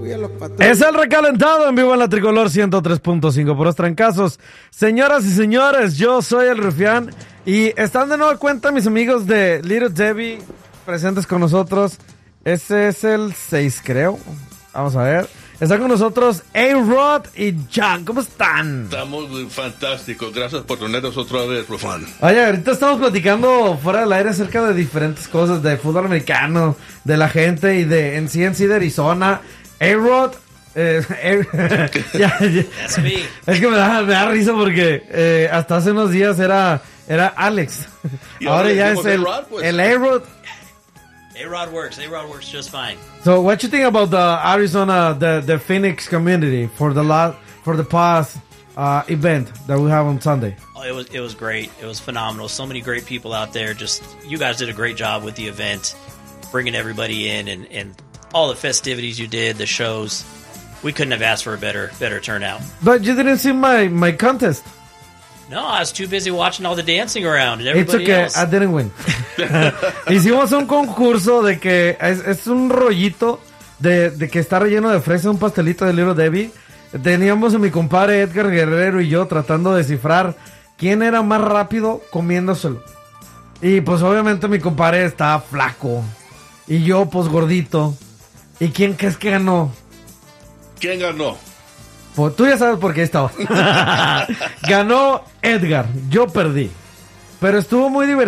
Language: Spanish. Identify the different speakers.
Speaker 1: Es el recalentado en vivo en la Tricolor 103.5 por los trancazos. Señoras y señores, yo soy el Rufián y están de nueva cuenta mis amigos de Little Debbie presentes con nosotros. Ese es el 6, creo. Vamos a ver. Están con nosotros A-Rod y Jan. ¿Cómo están?
Speaker 2: Estamos fantásticos. Gracias por tenernos otra vez, Rufián.
Speaker 1: Oye, ahorita estamos platicando fuera del aire acerca de diferentes cosas, de fútbol americano, de la gente y de en sí de Arizona. A-Rod, es que me da risa porque hasta hace unos días era Alex. Ahora ya es el A-Rod.
Speaker 3: A-Rod works just fine.
Speaker 1: So, what you think about the Arizona, the Phoenix community for the past event that we have on Sunday?
Speaker 3: Oh, it was great. It was phenomenal. So many great people out there. You guys did a great job with the event, bringing everybody in and all the festivities you did, the shows. We couldn't have asked for a better turnout.
Speaker 1: But you didn't see my contest.
Speaker 3: No, I was too busy watching all the dancing around and everybody
Speaker 1: It's okay, I didn't win. Hicimos un concurso de que es un rollito de que está relleno de fresa, un pastelito de Little Debbie. Teníamos a mi compadre Edgar Guerrero y yo tratando de descifrar quién era más rápido comiéndoselo. Y pues obviamente mi compadre estaba flaco y yo pues gordito. ¿Y quién crees que ganó?
Speaker 2: ¿Quién ganó?
Speaker 1: Pues tú ya sabes por qué estaba. Ganó Edgar, yo perdí. Pero estuvo muy divertido.